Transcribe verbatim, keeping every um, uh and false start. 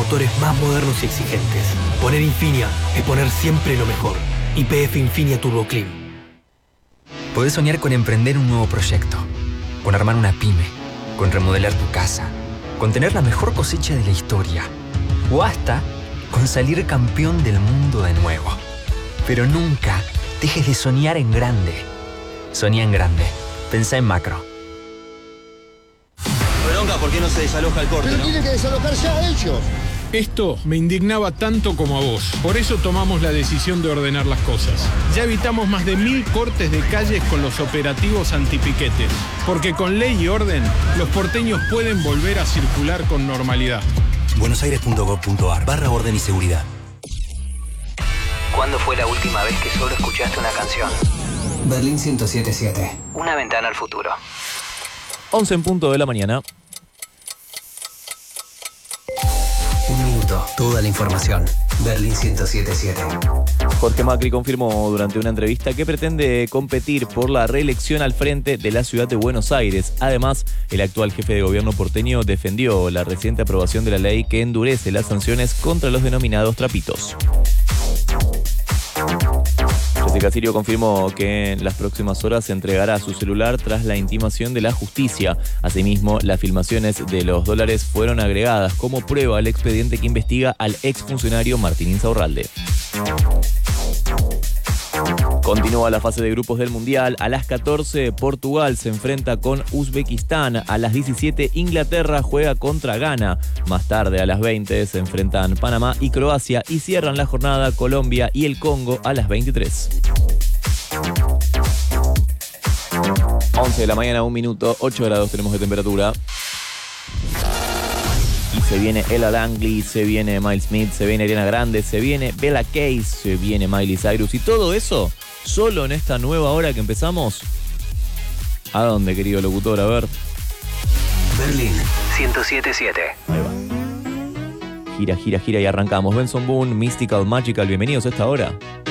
motores más modernos y exigentes. Poner Infinia es poner siempre lo mejor. Y P F Infinia Turbo Clean. Podés soñar con emprender un nuevo proyecto, con armar una pyme, con remodelar tu casa, con tener la mejor cosecha de la historia, o hasta con salir campeón del mundo de nuevo. Pero nunca dejes de soñar en grande. Soñá en grande. Pensá en macro. Bronca, ¿por qué no se desaloja el corte, Pero no? tienen que desalojarse a ellos. Esto me indignaba tanto como a vos. Por eso tomamos la decisión de ordenar las cosas. Ya evitamos más de mil cortes de calles con los operativos antipiquetes. Porque con ley y orden, los porteños pueden volver a circular con normalidad. buenosaires.gov.ar barra orden y seguridad. ¿Cuándo fue la última vez que solo escuchaste una canción? Berlín ciento siete punto siete. Una ventana al futuro. once en punto de la mañana. Un minuto, toda la información. Berlín ciento siete punto siete. Jorge Macri confirmó durante una entrevista que pretende competir por la reelección al frente de la ciudad de Buenos Aires. Además, el actual jefe de gobierno porteño defendió la reciente aprobación de la ley que endurece las sanciones contra los denominados trapitos. Jessica Sirio confirmó que en las próximas horas se entregará su celular tras la intimación de la justicia. Asimismo, las filmaciones de los dólares fueron agregadas como prueba al expediente que investiga al exfuncionario Martín Insaurralde. Continúa la fase de grupos del Mundial. A las catorce, Portugal se enfrenta con Uzbekistán. A las diecisiete, Inglaterra juega contra Ghana. Más tarde, a las veinte, se enfrentan Panamá y Croacia. Y cierran la jornada Colombia y el Congo a las veintitrés. once de la mañana, un minuto, ocho grados tenemos de temperatura. Y se viene Ella Langley, se viene Miles Smith, se viene Ariana Grande, se viene Bella Case, se viene Miley Cyrus. Y todo eso solo en esta nueva hora que empezamos. ¿A dónde, querido locutor? A ver. Berlín ciento siete punto siete. Ahí va. Gira, gira, gira y arrancamos. Benson Boone, Mystical Magical. Bienvenidos a esta hora.